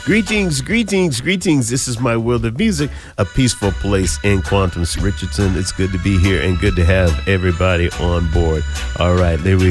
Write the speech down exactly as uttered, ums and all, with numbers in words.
Greetings, greetings, greetings. This is my world of music, a peaceful place in Quantum Richardson. It's good to be here and good to have everybody on board. All right, there we